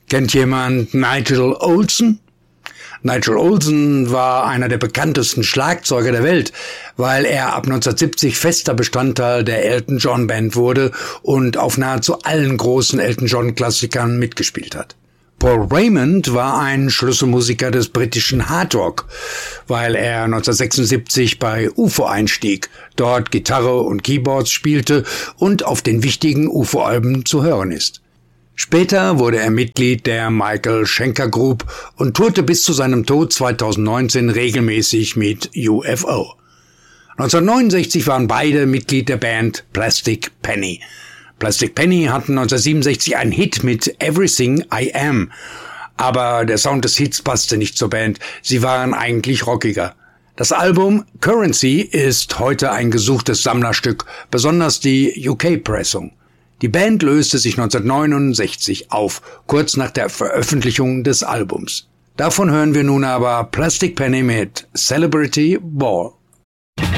Kennt jemand Nigel Olsson? Nigel Olsson war einer der bekanntesten Schlagzeuger der Welt, weil er ab 1970 fester Bestandteil der Elton John Band wurde und auf nahezu allen großen Elton John Klassikern mitgespielt hat. Paul Raymond war ein Schlüsselmusiker des britischen Hard Rock, weil er 1976 bei UFO einstieg, dort Gitarre und Keyboards spielte und auf den wichtigen UFO-Alben zu hören ist. Später wurde er Mitglied der Michael Schenker Group und tourte bis zu seinem Tod 2019 regelmäßig mit UFO. 1969 waren beide Mitglied der Band Plastic Penny. Plastic Penny hatten 1967 einen Hit mit Everything I Am, aber der Sound des Hits passte nicht zur Band, sie waren eigentlich rockiger. Das Album Currency ist heute ein gesuchtes Sammlerstück, besonders die UK-Pressung. Die Band löste sich 1969 auf, kurz nach der Veröffentlichung des Albums. Davon hören wir nun aber Plastic Penny mit Celebrity Ball.